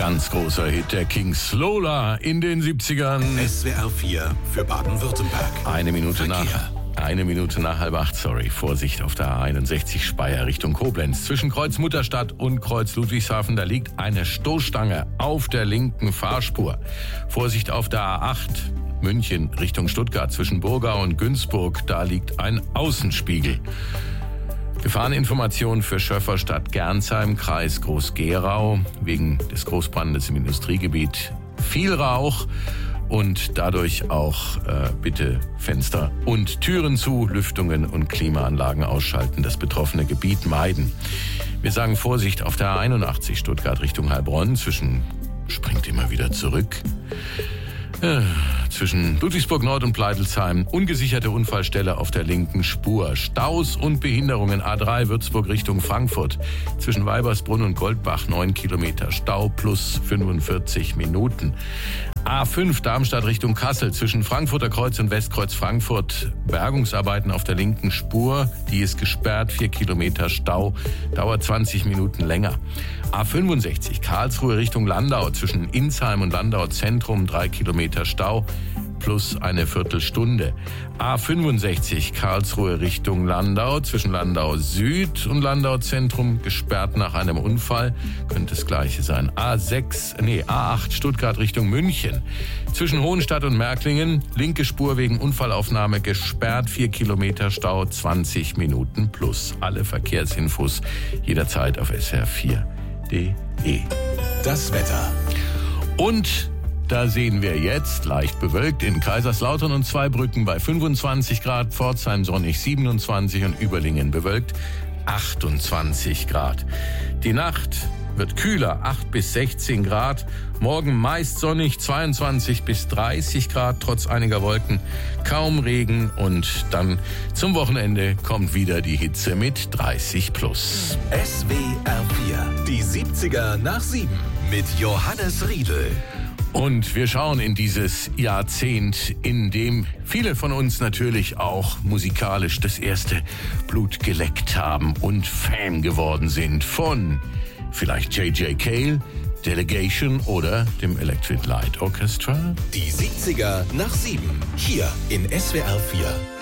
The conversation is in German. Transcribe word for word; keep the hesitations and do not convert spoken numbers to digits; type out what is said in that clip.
Ganz großer Hit der Kings, Lola in den siebzigern. S W R vier für Baden-Württemberg. Eine Minute Verkehr. nach. Eine Minute nach halb acht, sorry. Vorsicht auf der A einundsechzig Speyer Richtung Koblenz. Zwischen Kreuz Mutterstadt und Kreuz Ludwigshafen, da liegt eine Stoßstange auf der linken Fahrspur. Vorsicht auf der A acht. München Richtung Stuttgart zwischen Burgau und Günzburg, da liegt ein Außenspiegel. Gefahreninformation für Schöfferstadt Gernsheim, Kreis Groß-Gerau, wegen des Großbrandes im Industriegebiet viel Rauch und dadurch auch äh, bitte Fenster und Türen zu, Lüftungen und Klimaanlagen ausschalten, das betroffene Gebiet meiden. Wir sagen Vorsicht auf der A einundachtzig Stuttgart Richtung Heilbronn, zwischen, springt immer wieder zurück, Äh, zwischen Ludwigsburg Nord und Pleitelsheim, ungesicherte Unfallstelle auf der linken Spur. Staus und Behinderungen A drei Würzburg Richtung Frankfurt. Zwischen Weibersbrunn und Goldbach neun Kilometer Stau plus fünfundvierzig Minuten. A fünf Darmstadt Richtung Kassel zwischen Frankfurter Kreuz und Westkreuz Frankfurt. Bergungsarbeiten auf der linken Spur. Die ist gesperrt, vier Kilometer Stau. Dauert zwanzig Minuten länger. A fünfundsechzig Karlsruhe Richtung Landau zwischen Insheim und Landau Zentrum drei Kilometer Stau plus eine Viertelstunde. A fünfundsechzig Karlsruhe Richtung Landau zwischen Landau Süd und Landau Zentrum gesperrt nach einem Unfall. Könnte das gleiche sein. A sechs, nee, A acht Stuttgart Richtung München. Zwischen Hohenstadt und Märklingen linke Spur wegen Unfallaufnahme gesperrt. vier Kilometer Stau, zwanzig Minuten plus. Alle Verkehrsinfos jederzeit auf S W R vier punkt de. Das Wetter. Und da sehen wir jetzt leicht bewölkt in Kaiserslautern und Zweibrücken bei fünfundzwanzig Grad, Pforzheim sonnig siebenundzwanzig und Überlingen bewölkt achtundzwanzig Grad. Die Nacht wird kühler, acht bis sechzehn Grad. Morgen meist sonnig, zweiundzwanzig bis dreißig Grad, trotz einiger Wolken. Kaum Regen und dann zum Wochenende kommt wieder die Hitze mit dreißig plus. S W R vier, die siebziger nach sieben mit Johannes Riedel. Und wir schauen in dieses Jahrzehnt, in dem viele von uns natürlich auch musikalisch das erste Blut geleckt haben und Fan geworden sind von vielleicht J J Cale, Delegation oder dem Electric Light Orchestra. Die siebziger nach sieben, hier in S W R vier.